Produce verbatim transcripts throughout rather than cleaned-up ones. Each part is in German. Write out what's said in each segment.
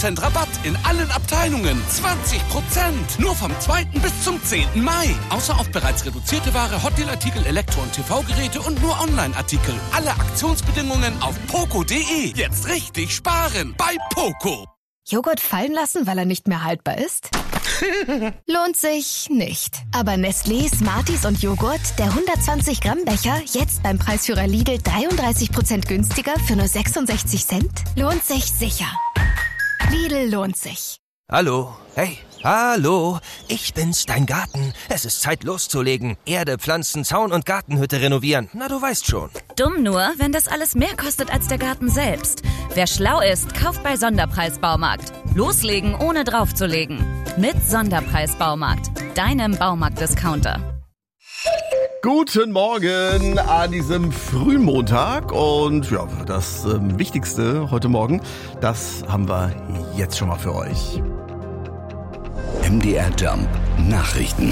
Prozent Rabatt in allen Abteilungen. zwanzig Prozent. Nur vom zweiten bis zum zehnten Mai. Außer auf bereits reduzierte Ware, Hotdeal-Artikel, Elektro- und T V-Geräte und nur Online-Artikel. Alle Aktionsbedingungen auf poco punkt de. Jetzt richtig sparen bei Poco. Joghurt fallen lassen, weil er nicht mehr haltbar ist? Lohnt sich nicht. Aber Nestlé, Smarties und Joghurt, der hundertzwanzig Gramm Becher, jetzt beim Preisführer Lidl dreiunddreißig Prozent günstiger für nur sechsundsechzig Cent? Lohnt sich sicher. Lidl lohnt sich. Hallo, hey, hallo, ich bin's, dein Garten. Es ist Zeit loszulegen. Erde, Pflanzen, Zaun und Gartenhütte renovieren. Na, du weißt schon. Dumm nur, wenn das alles mehr kostet als der Garten selbst. Wer schlau ist, kauft bei Sonderpreis Baumarkt. Loslegen, ohne draufzulegen. Mit Sonderpreis Baumarkt, deinem Baumarkt-Discounter. Guten Morgen an diesem frühen Montag und ja, das äh, Wichtigste heute Morgen, das haben wir jetzt schon mal für euch. M D R Jump Nachrichten.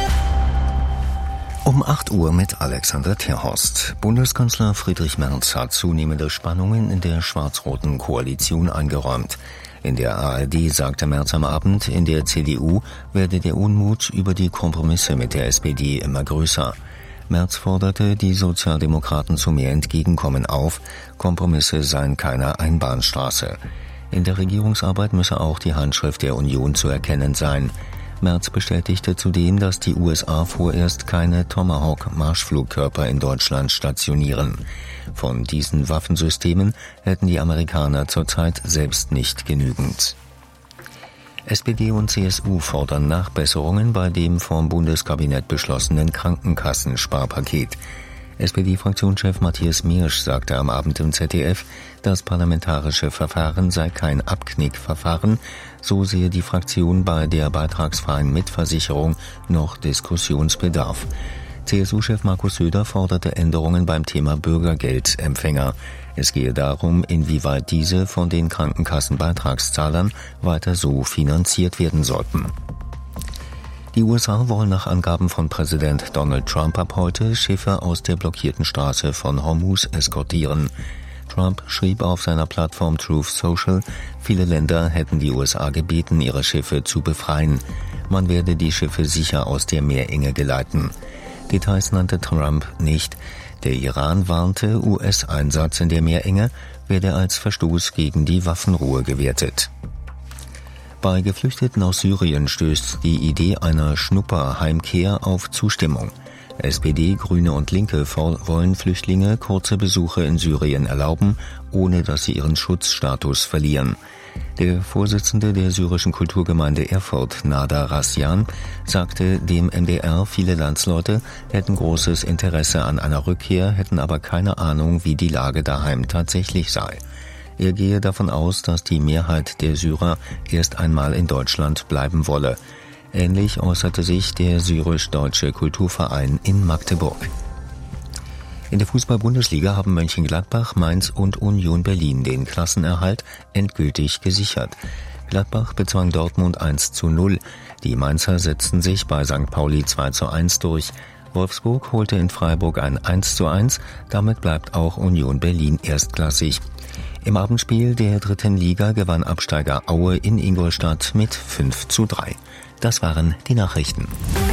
Um acht Uhr mit Alexander Terhorst. Bundeskanzler Friedrich Merz hat zunehmende Spannungen in der schwarz-roten Koalition eingeräumt. In der A R D sagte Merz am Abend, in der C D U werde der Unmut über die Kompromisse mit der S P D immer größer. Merz forderte die Sozialdemokraten zu mehr Entgegenkommen auf. Kompromisse seien keine Einbahnstraße. In der Regierungsarbeit müsse auch die Handschrift der Union zu erkennen sein. Merz bestätigte zudem, dass die U S A vorerst keine Tomahawk-Marschflugkörper in Deutschland stationieren. Von diesen Waffensystemen hätten die Amerikaner zurzeit selbst nicht genügend. S P D und C S U fordern Nachbesserungen bei dem vom Bundeskabinett beschlossenen Krankenkassensparpaket. S P D-Fraktionschef Matthias Miersch sagte am Abend im Z D F, das parlamentarische Verfahren sei kein Abknickverfahren, so sehe die Fraktion bei der beitragsfreien Mitversicherung noch Diskussionsbedarf. C S U-Chef Markus Söder forderte Änderungen beim Thema Bürgergeldempfänger. Es gehe darum, inwieweit diese von den Krankenkassenbeitragszahlern weiter so finanziert werden sollten. Die U S A wollen nach Angaben von Präsident Donald Trump ab heute Schiffe aus der blockierten Straße von Hormuz eskortieren. Trump schrieb auf seiner Plattform Truth Social, viele Länder hätten die U S A gebeten, ihre Schiffe zu befreien. Man werde die Schiffe sicher aus der Meerenge geleiten. Details nannte Trump nicht. Der Iran warnte, U S-Einsatz in der Meerenge werde als Verstoß gegen die Waffenruhe gewertet. Bei Geflüchteten aus Syrien stößt die Idee einer Schnupperheimkehr auf Zustimmung. S P D, Grüne und Linke wollen Flüchtlinge kurze Besuche in Syrien erlauben, ohne dass sie ihren Schutzstatus verlieren. Der Vorsitzende der syrischen Kulturgemeinde Erfurt, Nader Rasyan, sagte dem M D R, viele Landsleute hätten großes Interesse an einer Rückkehr, hätten aber keine Ahnung, wie die Lage daheim tatsächlich sei. Er gehe davon aus, dass die Mehrheit der Syrer erst einmal in Deutschland bleiben wolle. Ähnlich äußerte sich der syrisch-deutsche Kulturverein in Magdeburg. In der Fußball-Bundesliga haben Mönchengladbach, Mainz und Union Berlin den Klassenerhalt endgültig gesichert. Gladbach bezwang Dortmund eins zu null. Die Mainzer setzten sich bei Sankt Pauli zwei zu eins durch. Wolfsburg holte in Freiburg ein eins zu eins. Damit bleibt auch Union Berlin erstklassig. Im Abendspiel der dritten Liga gewann Absteiger Aue in Ingolstadt mit fünf zu drei. Das waren die Nachrichten.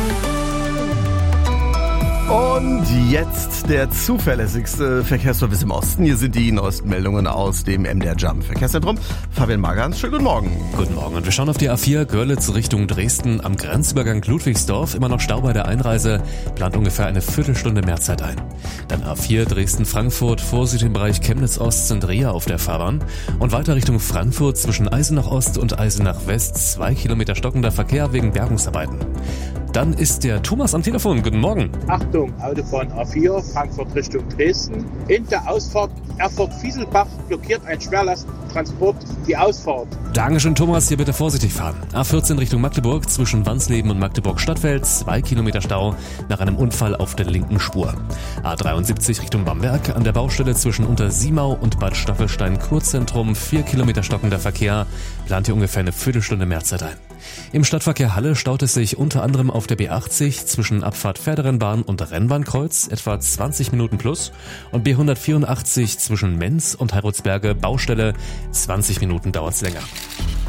Und jetzt der zuverlässigste Verkehrsservice im Osten. Hier sind die neuesten Meldungen aus dem M D R Jump Verkehrszentrum. Fabian Magans, schönen guten Morgen. Guten Morgen und wir schauen auf die A vier Görlitz Richtung Dresden am Grenzübergang Ludwigsdorf. Immer noch Stau bei der Einreise, plant ungefähr eine Viertelstunde mehr Zeit ein. Dann A vier Dresden-Frankfurt, Vorsicht im Bereich Chemnitz-Ost sind Dreher auf der Fahrbahn. Und weiter Richtung Frankfurt zwischen Eisenach Ost und Eisenach West, zwei Kilometer stockender Verkehr wegen Bergungsarbeiten. Dann ist der Thomas am Telefon. Guten Morgen. Achtung, Autobahn A vier, Frankfurt Richtung Dresden. In der Ausfahrt Erfurt-Fieselbach blockiert ein Schwerlasttransport die Ausfahrt. Dankeschön, Thomas. Hier bitte vorsichtig fahren. A vierzehn Richtung Magdeburg zwischen Wansleben und Magdeburg-Stadtfeld. Zwei Kilometer Stau nach einem Unfall auf der linken Spur. A dreiundsiebzig Richtung Bamberg an der Baustelle zwischen Untersiemau und Bad Staffelstein Kurzentrum. Vier Kilometer stockender Verkehr. Plant hier ungefähr eine Viertelstunde mehr Zeit ein. Im Stadtverkehr Halle staut es sich unter anderem auf der B achtzig zwischen Abfahrt Pferderennbahn und Rennbahnkreuz etwa zwanzig Minuten plus und B hundertvierundachtzig zwischen Menz und Heirutsberge Baustelle zwanzig Minuten dauert's länger.